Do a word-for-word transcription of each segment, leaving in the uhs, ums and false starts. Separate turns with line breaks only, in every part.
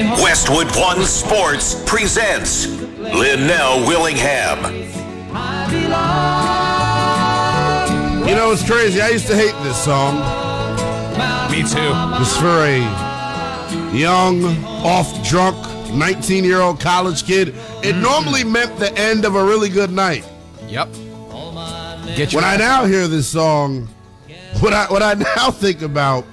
Westwood One Sports presents Linnell Willingham.
You know, it's crazy. I used to hate this song.
Me too.
It's for a young, off-drunk, nineteen-year-old college kid. It mm. normally meant the end of a really good night.
Yep.
Get when I now hear this song, what I, what I now think about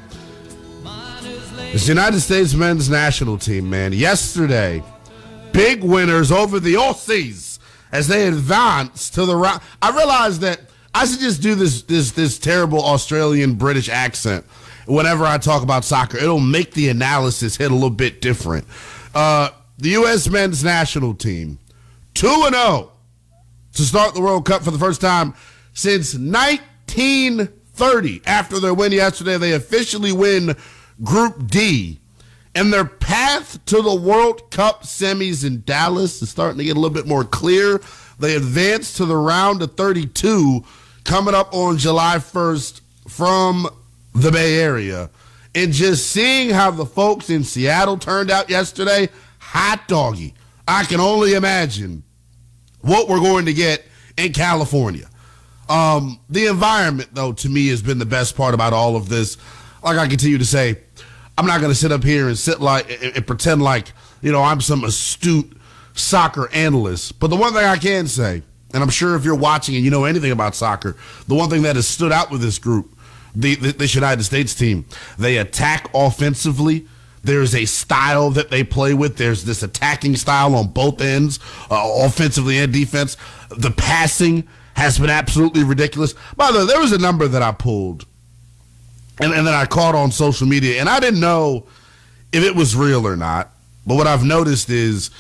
is the United States men's national team, man. Yesterday, big winners over the Aussies as they advance to the round. I realized that I should just do this this this terrible Australian British accent whenever I talk about soccer. It'll make the analysis hit a little bit different. Uh, the U S men's national team, two and oh to start the World Cup for the first time since nineteen thirty. After their win yesterday, they officially win Group D. And their path to the World Cup semis in Dallas is starting to get a little bit more clear. They advance to the round of thirty-two coming up on July first from the Bay Area. And just seeing how the folks in Seattle turned out yesterday, hot doggy. I can only imagine what we're going to get in California. Um, the environment, though, to me has been the best part about all of this. Like I continue to say, I'm not going to sit up here and sit like and, and pretend like, you know, I'm some astute soccer analyst. But the one thing I can say, and I'm sure if you're watching and you know anything about soccer, the one thing that has stood out with this group, the, the this United States team, they attack offensively. There's a style that they play with. There's this attacking style on both ends, uh, offensively and defense. The passing has been absolutely ridiculous. By the way, there was a number that I pulled and, and then I caught on social media, and I didn't know if it was real or not. But what I've noticed is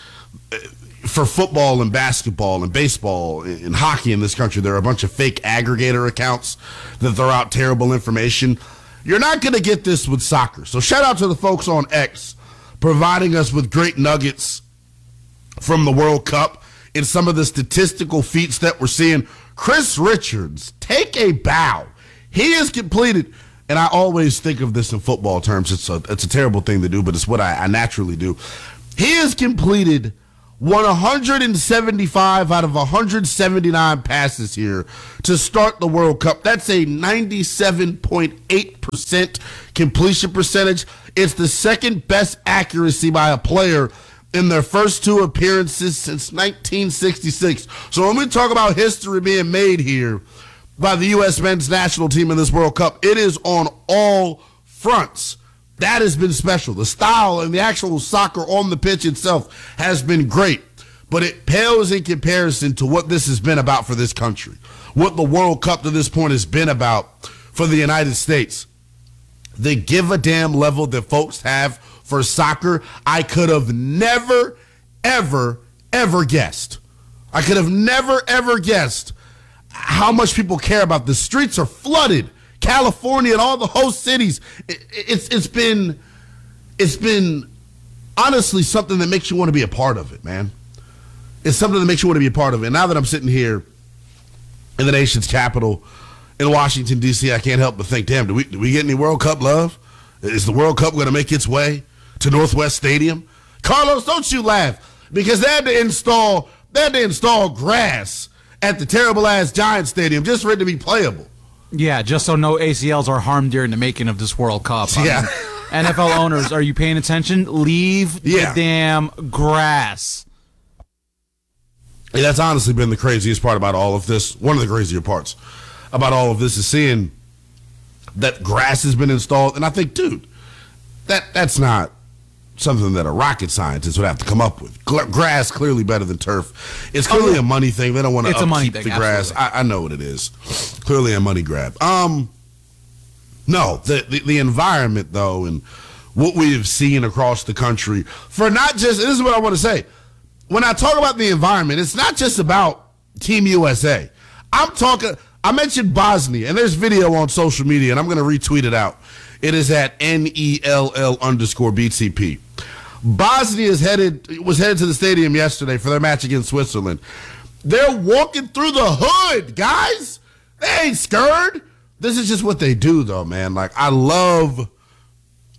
for football and basketball and baseball and hockey in this country, there are a bunch of fake aggregator accounts that throw out terrible information. You're not going to get this with soccer. So shout out to the folks on X providing us with great nuggets from the World Cup and some of the statistical feats that we're seeing. Chris Richards, take a bow. He has completed, and I always think of this in football terms. It's a, it's a terrible thing to do, but it's what I, I naturally do. He has completed one hundred seventy-five out of one hundred seventy-nine passes here to start the World Cup. That's a ninety-seven point eight percent completion percentage. It's the second best accuracy by a player in their first two appearances since nineteen sixty-six. So when we talk about history being made here by the U S men's national team in this World Cup, it is on all fronts. That has been special. The style and the actual soccer on the pitch itself has been great, but it pales in comparison to what this has been about for this country, what the World Cup to this point has been about for the United States. The give a damn level that folks have for soccer, I could have never, ever, ever guessed. I could have never, ever guessed how much people care about. The streets are flooded. California and all the host cities, it, it's it's been it's been honestly something that makes you want to be a part of it, man. It's something that makes you want to be a part of it. And now that I'm sitting here in the nation's capital in Washington, D C, I can't help but think, damn, do we do we get any World Cup love? Is the World Cup going to make its way to Northwest Stadium? Carlos, don't you laugh, because they had to install they had to install grass at the terrible ass Giant Stadium just for it to be playable.
Yeah, just so no A C Ls are harmed during the making of this World Cup. I
Yeah.
mean, N F L owners, are you paying attention? Leave
Yeah.
the damn grass.
And that's honestly been the craziest part about all of this. One of the crazier parts about all of this is seeing that grass has been installed. And I think, dude, that that's not something that a rocket scientist would have to come up with. Gla- grass clearly better than turf. It's clearly
Oh, yeah.
a money thing. They don't want to
It's a money
upkeep
thing,
the grass.
absolutely.
I, I know what it is. Clearly a money grab. Um, no, the, the the environment though, and what we have seen across the country for not just. This is what I want to say. When I talk about the environment, it's not just about Team U S A. I'm talking. I mentioned Bosnia, and there's video on social media, and I'm going to retweet it out. It is at N E L L underscore B T P. Bosnia is headed was headed to the stadium yesterday for their match against Switzerland. They're walking through the hood, guys. They ain't scared. This is just what they do, though, man. Like, I love,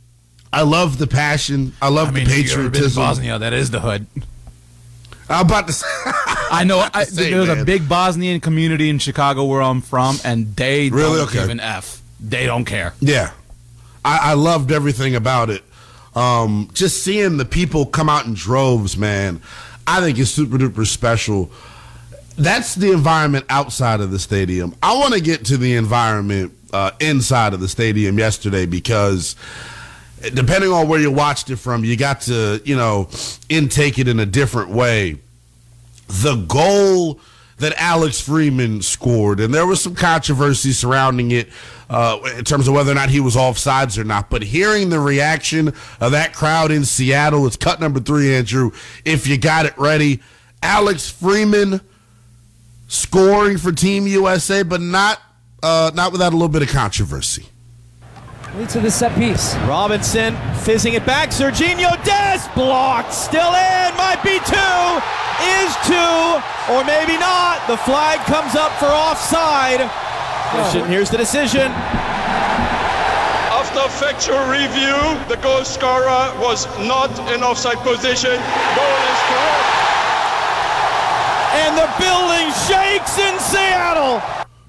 I love the passion. I love
I mean,
the
if you've ever been to
patriotism.
Bosnia, that is the hood.
I'm about to say.
I know. I,
say,
there's
man.
a big Bosnian community in Chicago where I'm from, and they
Really?
don't
Okay.
give an F. They don't care.
Yeah. I, I loved everything about it. Um, just seeing the people come out in droves, man, I think is super duper special. That's the environment outside of the stadium. I want to get to the environment uh, inside of the stadium yesterday because depending on where you watched it from, you got to, you know, intake it in a different way. The goal that Alex Freeman scored, and there was some controversy surrounding it uh, in terms of whether or not he was offsides or not, but hearing the reaction of that crowd in Seattle, it's cut number three, Andrew, if you got it ready. Alex Freeman scoring for Team U S A, but not uh, not without a little bit of controversy.
Lead to the set piece.
Robinson fizzing it back. Serginho Dest blocked. Still in. Might be two. Is two. Or maybe not. The flag comes up for offside. Oh. Here's the decision.
After factual review, the goal scorer was not in offside position. Goal is correct.
And the building shakes in Seattle.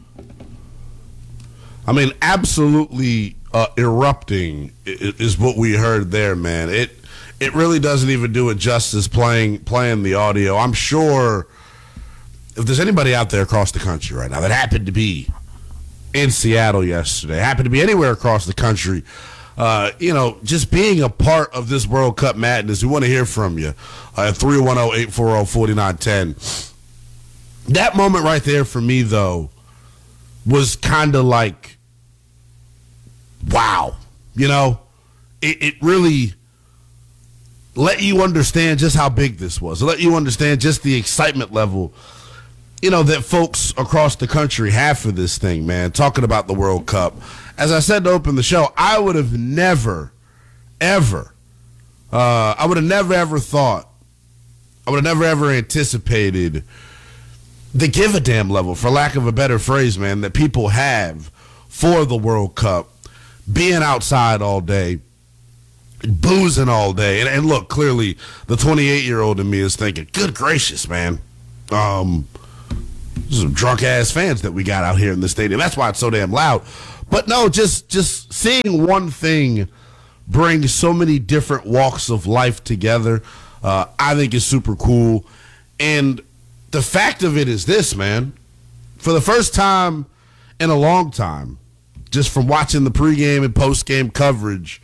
I mean, absolutely uh, erupting is what we heard there, man. It it really doesn't even do it justice playing playing the audio. I'm sure if there's anybody out there across the country right now that happened to be in Seattle yesterday, happened to be anywhere across the country, uh, you know, just being a part of this World Cup madness, we want to hear from you uh, at three one zero, eight four zero, four nine one zero. That moment right there for me, though, was kind of like, wow, you know, it, it really let you understand just how big this was. It let you understand just the excitement level, you know, that folks across the country have for this thing, man, talking about the World Cup. As I said to open the show, I would have never, ever, uh, I would have never, ever thought, I would have never, ever anticipated the give a damn level, for lack of a better phrase, man, that people have for the World Cup, being outside all day, boozing all day. And, and look, clearly the twenty-eight-year-old in me is thinking, good gracious, man. Um, some drunk-ass fans that we got out here in the stadium. That's why it's so damn loud. But no, just just seeing one thing bring so many different walks of life together, uh, I think is super cool. And the fact of it is this, man. For the first time in a long time, just from watching the pregame and postgame coverage,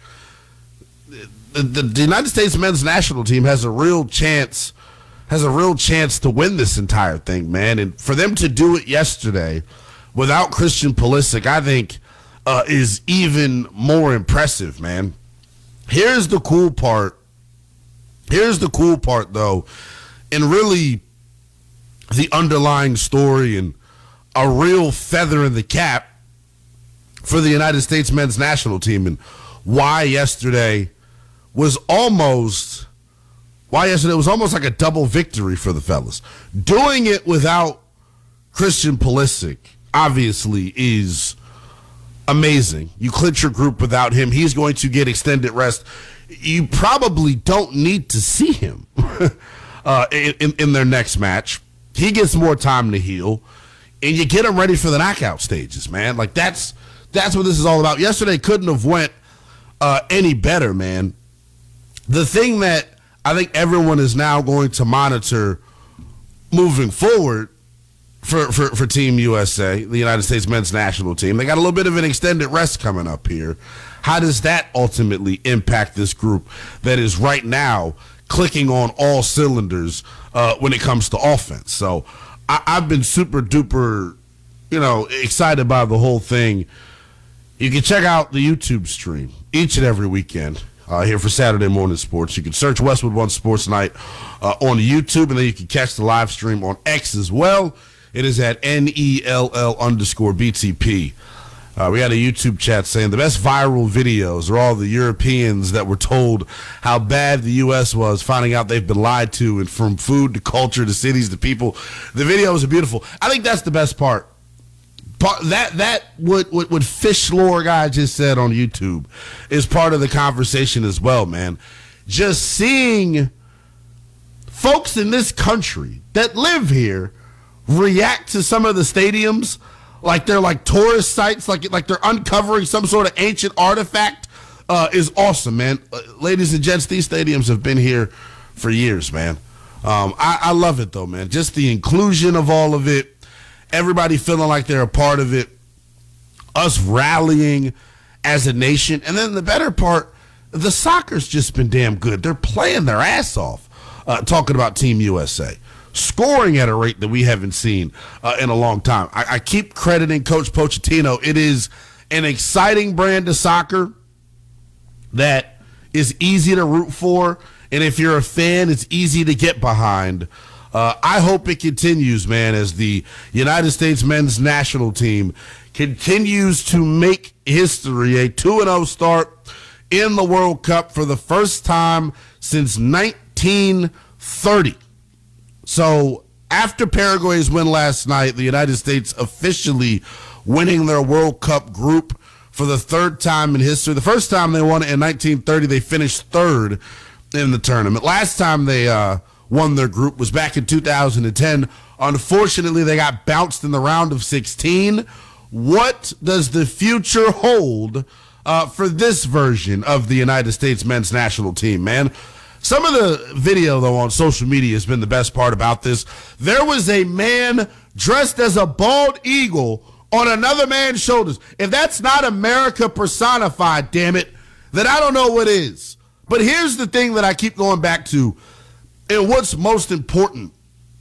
the, the, the United States men's national team has a real chance, has a real chance to win this entire thing, man. And for them to do it yesterday without Christian Pulisic, I think uh, is even more impressive, man. Here's the cool part. Here's the cool part, though, and really the underlying story and a real feather in the cap for the United States men's national team, and why yesterday was almost why yesterday was almost like a double victory for the fellas. Doing it without Christian Pulisic obviously is amazing. You clinch your group without him. He's going to get extended rest. You probably don't need to see him uh, in, in their next match. He gets more time to heal, and you get him ready for the knockout stages, man. Like, that's that's what this is all about. Yesterday couldn't have went uh, any better, man. The thing that I think everyone is now going to monitor moving forward for, for, for Team U S A, the United States men's national team, they got a little bit of an extended rest coming up here. How does that ultimately impact this group that is right now clicking on all cylinders uh, when it comes to offense? So I, I've been super duper, you know, excited by the whole thing. You can check out the YouTube stream each and every weekend uh, here for Saturday Morning Sports. You can search Westwood One Sports Night uh, on YouTube, and then you can catch the live stream on X as well. It is at N E L L underscore B T P. Uh, we had a YouTube chat saying the best viral videos are all the Europeans that were told how bad the U S was, finding out they've been lied to, and from food to culture to cities to people. The videos are beautiful. I think that's the best part. part, that that what, what what Fish Lore guy just said on YouTube is part of the conversation as well, man. Just seeing folks in this country that live here react to some of the stadiums like they're like tourist sites, like like they're uncovering some sort of ancient artifact, uh, is awesome, man. Uh, ladies and gents, these stadiums have been here for years, man. Um, I, I love it, though, man. Just the inclusion of all of it, everybody feeling like they're a part of it, us rallying as a nation. And then the better part, the soccer's just been damn good. They're playing their ass off, uh, talking about Team U S A. Scoring at a rate that we haven't seen uh, in a long time. I, I keep crediting Coach Pochettino. It is an exciting brand of soccer that is easy to root for, and if you're a fan, it's easy to get behind. Uh, I hope it continues, man, as the United States men's national team continues to make history, a two and oh start in the World Cup for the first time since nineteen thirty. So after Paraguay's win last night, the United States officially winning their World Cup group for the third time in history. The first time they won it in nineteen thirty, they finished third in the tournament. Last time they uh, won their group was back in two thousand ten. Unfortunately, they got bounced in the round of sixteen. What does the future hold uh, for this version of the United States men's national team, man? Some of the video, though, on social media has been the best part about this. There was a man dressed as a bald eagle on another man's shoulders. If that's not America personified, damn it, then I don't know what is. But here's the thing that I keep going back to, and what's most important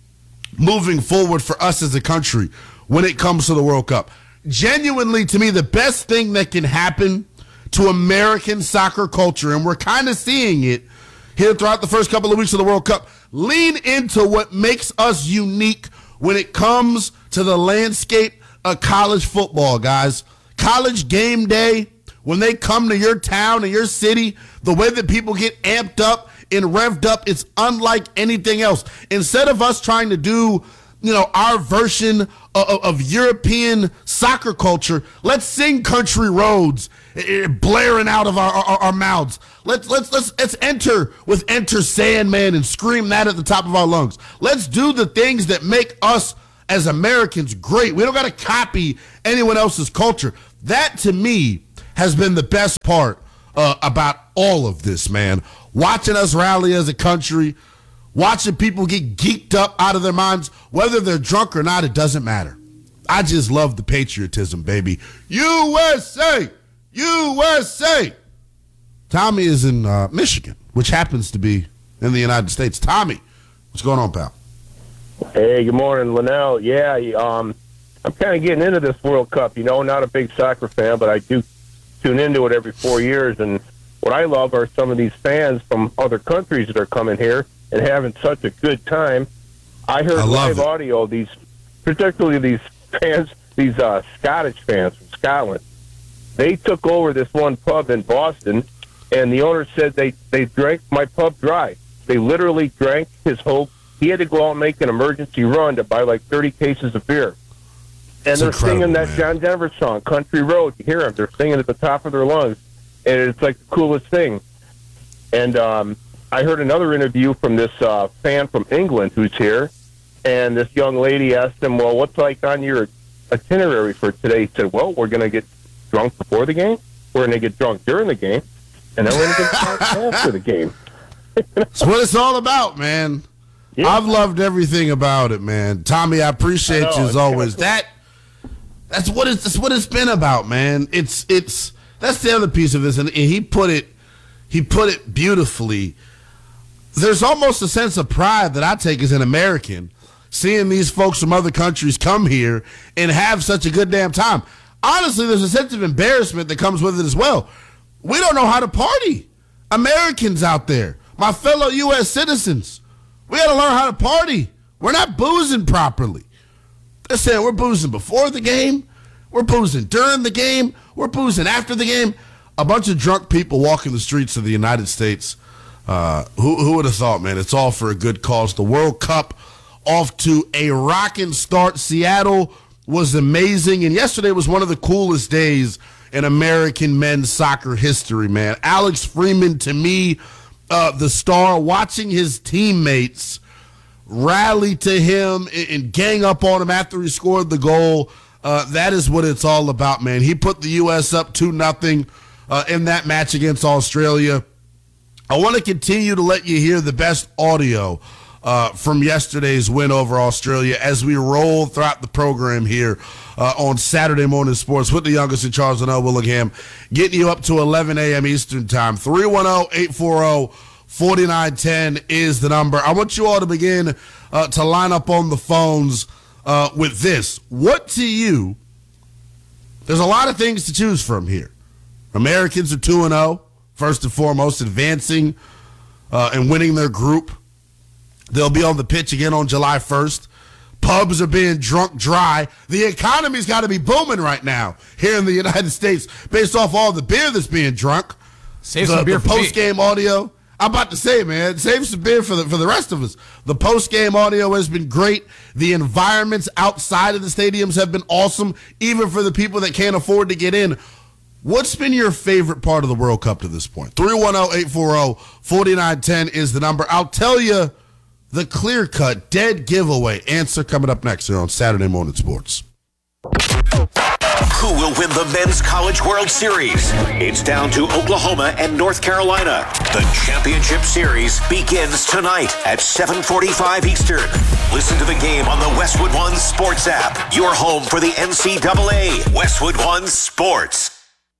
moving forward for us as a country when it comes to the World Cup. Genuinely, to me, the best thing that can happen to American soccer culture, and we're kind of seeing it here throughout the first couple of weeks of the World Cup, lean into what makes us unique when it comes to the landscape of college football, guys. College game day, when they come to your town and your city, the way that people get amped up and revved up, it's unlike anything else. Instead of us trying to do, you know, our version of, of European soccer culture, let's sing Country Roads blaring out of our, our, our mouths. Let's let's let's let's enter with Enter Sandman and scream that at the top of our lungs. Let's do the things that make us as Americans great. We don't got to copy anyone else's culture. That, to me, has been the best part uh, about all of this, man. Watching us rally as a country, watching people get geeked up out of their minds, whether they're drunk or not, it doesn't matter. I just love the patriotism, baby. U S A! U S A! Tommy is in uh, Michigan, which happens to be in the United States. Tommy, what's going on, pal?
Hey, good morning, Linnell. Yeah, um, I'm kind of getting into this World Cup. You know, not a big soccer fan, but I do tune into it every four years. And what I love are some of these fans from other countries that are coming here and having such a good time. I heard I live it. audio of these, particularly these fans, these uh, Scottish fans from Scotland. They took over this one pub in Boston, and the owner said they, they drank my pub dry. They literally drank his whole. He had to go out and make an emergency run to buy like thirty cases of beer. And it's they're singing that man. John Denver song, Country Road. You hear them. They're singing at the top of their lungs. And it's like the coolest thing. And um, I heard another interview from this uh, fan from England who's here. And this young lady asked him, well, what's like on your itinerary for today? He said, well, we're going to get drunk before the game. We're going to get drunk during the game. And then we're going to get drunk after the game.
That's what it's all about, man. Yeah. I've loved everything about it, man. Tommy, I appreciate I know, you as always. Cool. That that's what it's that's what it's been about, man. It's it's that's the other piece of this, and he put it he put it beautifully. There's almost a sense of pride that I take as an American, seeing these folks from other countries come here and have such a good damn time. Honestly, there's a sense of embarrassment that comes with it as well. We don't know how to party. Americans out there, my fellow U S citizens. We got to learn how to party. We're not boozing properly. They're saying we're boozing before the game. We're boozing during the game. We're boozing after the game. A bunch of drunk people walking the streets of the United States. Uh, who, who would have thought, man? It's all for a good cause. The World Cup off to a rocking start. Seattle was amazing, and yesterday was one of the coolest days in American men's soccer history, man. Alex Freeman, to me, uh, the star, watching his teammates rally to him and, and gang up on him after he scored the goal. Uh, that is what it's all about, man. He put the U S up two nothing uh, in that match against Australia. I want to continue to let you hear the best audio uh, from yesterday's win over Australia as we roll throughout the program here uh, on Saturday Morning Sports with the youngest in Charles and L. Willingham, getting you up to eleven a.m. Eastern Time. three one zero, eight four zero, four nine one zero is the number. I want you all to begin uh, to line up on the phones uh, with this. What to you, there's a lot of things to choose from here. Americans are two and oh. First and foremost, advancing uh, and winning their group. They'll be on the pitch again on July first. Pubs are being drunk dry. The economy's got to be booming right now here in the United States based off all the beer that's being drunk.
Save
the,
some beer
the
for me.
post-game audio. I'm about to say, man, save some beer for the, for the rest of us. The post-game audio has been great. The environments outside of the stadiums have been awesome, even for the people that can't afford to get in. What's been your favorite part of the World Cup to this point? three one zero, eight four zero, four nine one zero is the number. I'll tell you the clear-cut, dead giveaway answer coming up next here on Saturday Morning Sports.
Who will win the Men's College World Series? It's down to Oklahoma and North Carolina. The championship series begins tonight at seven forty-five Eastern. Listen to the game on the Westwood One Sports app. Your home for the N C double A. Westwood One Sports.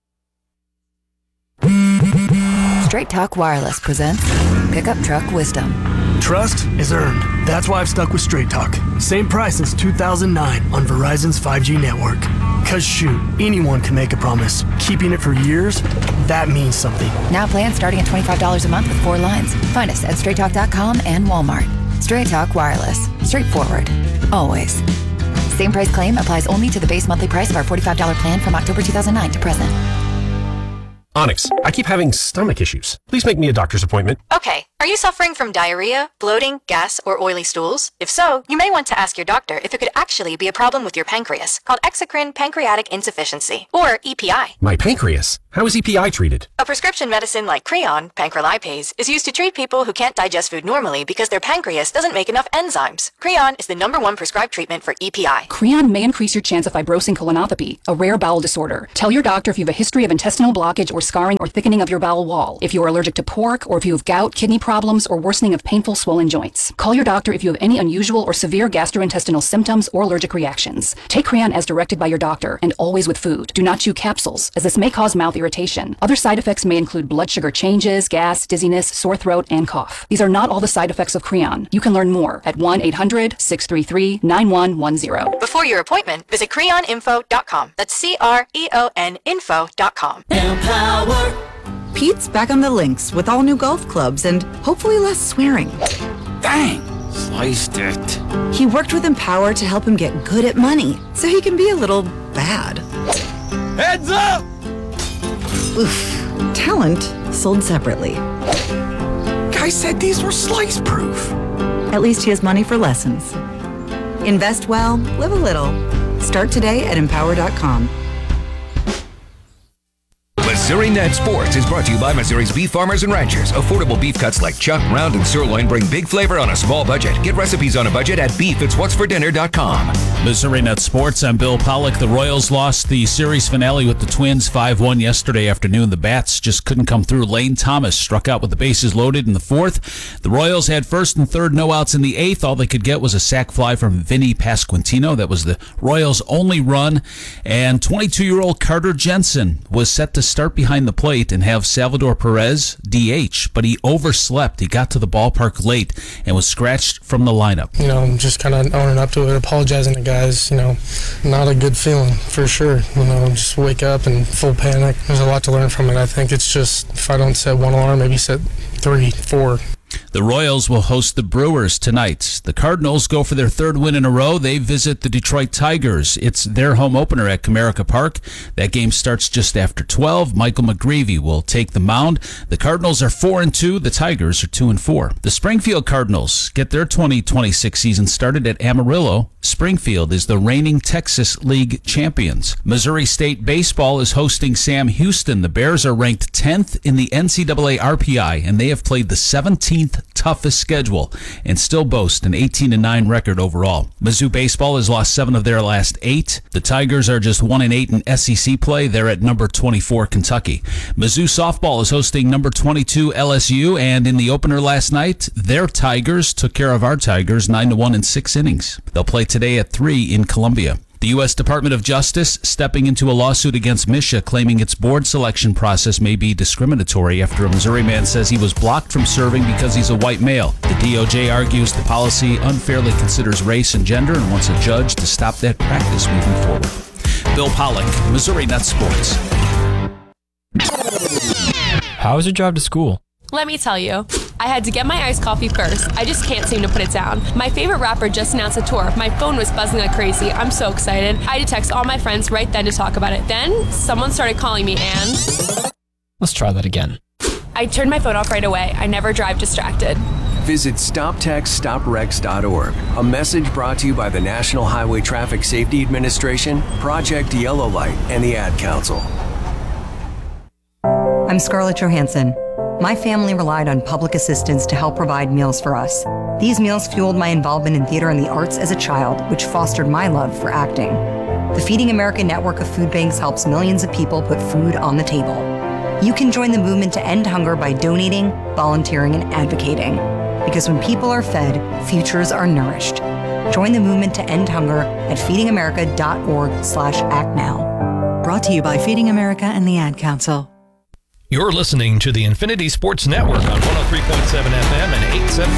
Straight Talk Wireless presents Pickup Truck Wisdom.
Trust is earned. That's why I've stuck with Straight Talk. Same price since two thousand nine on Verizon's five G network. Cause shoot, anyone can make a promise. Keeping it for years, that means something.
Now plans starting at twenty-five dollars a month with four lines. Find us at straight talk dot com and Walmart. Straight Talk Wireless. Straightforward. Always. Same price claim applies only to the base monthly price of our forty-five dollars plan from October two thousand nine to present.
Onyx, I keep having stomach issues. Please make me a doctor's appointment.
Okay. Are you suffering from diarrhea, bloating, gas, or oily stools? If so, you may want to ask your doctor if it could actually be a problem with your pancreas, called exocrine pancreatic insufficiency, or E P I.
My pancreas? How is E P I treated?
A prescription medicine like Creon, pancrelipase, is used to treat people who can't digest food normally because their pancreas doesn't make enough enzymes. Creon is the number one prescribed treatment for E P I.
Creon may increase your chance of fibrosing colonopathy, a rare bowel disorder. Tell your doctor if you have a history of intestinal blockage or scarring or thickening of your bowel wall, if you are allergic to pork, or if you have gout, kidney problems, or worsening of painful swollen joints. Call your doctor if you have any unusual or severe gastrointestinal symptoms or allergic reactions. Take Creon as directed by your doctor, and always with food. Do not chew capsules, as this may cause mouth irritation. Other side effects may include blood sugar changes, gas, dizziness, sore throat, and cough. These are not all the side effects of Creon. You can learn more at one eight hundred, six three three, nine one one zero.
Before your appointment, visit creon info dot com. That's C R E O N info dot com.
Empower. Pete's back on the links with all new golf clubs and hopefully less swearing.
Dang, sliced it.
He worked with Empower to help him get good at money, so he can be a little bad.
Heads up!
Oof. Talent sold separately.
Guy said these were slice proof.
At least he has money for lessons. Invest well, live a little. Start today at empower dot com.
Missouri Net Sports is brought to you by Missouri's beef farmers and ranchers. Affordable beef cuts like chuck, round, and sirloin bring big flavor on a small budget. Get recipes on a budget at beef it's what's for dinner dot com.
Missouri Net Sports, I'm Bill Pollock. The Royals lost the series finale with the Twins five one yesterday afternoon. The bats just couldn't come through. Lane Thomas struck out with the bases loaded in the fourth. The Royals had first and third no outs in the eighth. All they could get was a sac fly from Vinny Pasquantino. That was the Royals' only run. And twenty-two-year-old Carter Jensen was set to start behind the plate and have Salvador Perez D H, but he overslept. He got to the ballpark late and was scratched from the lineup.
You know, I'm just kind of owning up to it, apologizing to guys. You know, not a good feeling for sure. You know, just wake up in full panic. There's a lot to learn from it. I think it's just if I don't set one alarm, maybe set three, four.
The Royals will host the Brewers tonight. The Cardinals go for their third win in a row. They visit the Detroit Tigers. It's their home opener at Comerica Park. That game starts just after twelve. Michael McGreevy will take the mound. The Cardinals are four and two. The Tigers are two and four. The Springfield Cardinals get their twenty twenty-six season started at Amarillo. Springfield is the reigning Texas League champions. Missouri State Baseball is hosting Sam Houston. The Bears are ranked tenth in the N C double A R P I, and they have played the seventeenth toughest schedule and still boast an eighteen and nine record overall. Mizzou Baseball has lost seven of their last eight. The Tigers are just one and eight in S E C play. They're at number twenty-four, Kentucky. Mizzou Softball is hosting number twenty-two, L S U, and in the opener last night, their Tigers took care of our Tigers nine to one in six innings. They'll play today at three in Columbia. The U S Department of Justice stepping into a lawsuit against Misha, claiming its board selection process may be discriminatory after a Missouri man says he was blocked from serving because he's a white male. The D O J argues the policy unfairly considers race and gender and wants a judge to stop that practice moving forward. Bill Pollock, Missouri Net Sports.
How is your drive to school?
Let me tell you, I had to get my iced coffee first. I just can't seem to put it down. My favorite rapper just announced a tour. My phone was buzzing like crazy. I'm so excited. I had to text all my friends right then to talk about it. Then, someone started calling me and...
Let's try that again.
I turned my phone off right away. I never drive distracted.
Visit stop text stop wrecks dot org. A message brought to you by the National Highway Traffic Safety Administration, Project Yellow Light, and the Ad Council.
I'm Scarlett Johansson. My family relied on public assistance to help provide meals for us. These meals fueled my involvement in theater and the arts as a child, which fostered my love for acting. The Feeding America network of food banks helps millions of people put food on the table. You can join the movement to end hunger by donating, volunteering, and advocating. Because when people are fed, futures are nourished. Join the movement to end hunger at feeding america dot org slash act now.
Brought to you by Feeding America and the Ad Council.
You're listening to the Infinity Sports Network on one oh three point seven F M and eight seventy